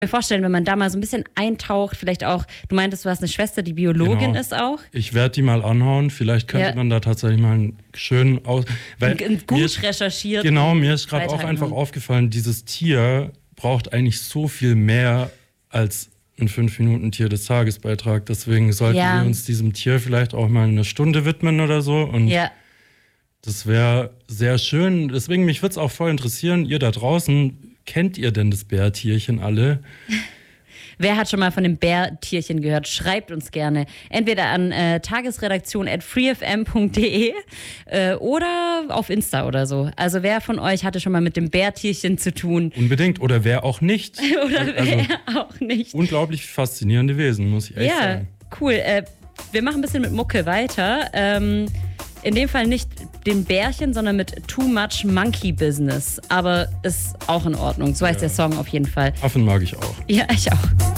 mir vorstellen, wenn man da mal so ein bisschen eintaucht, vielleicht auch, du meintest, du hast eine Schwester, die Biologin ist auch. Ich werde die mal anhauen, vielleicht könnte man da tatsächlich mal einen schönen gut recherchiert. Genau, mir ist gerade auch einfach aufgefallen, dieses Tier braucht eigentlich so viel mehr als ein 5-Minuten-Tier des Tagesbeitrag. Deswegen sollten wir uns diesem Tier vielleicht auch mal eine Stunde widmen oder so. Und das wäre sehr schön. Deswegen, mich würde es auch voll interessieren, ihr da draußen, kennt ihr denn das Bärtierchen alle? Wer hat schon mal von dem Bärtierchen gehört? Schreibt uns gerne. Entweder an tagesredaktion@freefm.de oder auf Insta oder so. Also wer von euch hatte schon mal mit dem Bärtierchen zu tun? Unbedingt. Oder wer auch nicht. Wer auch nicht. Unglaublich faszinierende Wesen, muss ich ehrlich sagen. Ja, cool. Wir machen ein bisschen mit Mucke weiter. In dem Fall nicht den Bärchen, sondern mit Too Much Monkey Business. Aber ist auch in Ordnung. So heißt der Song auf jeden Fall. Affen mag ich auch. Ja, ich auch.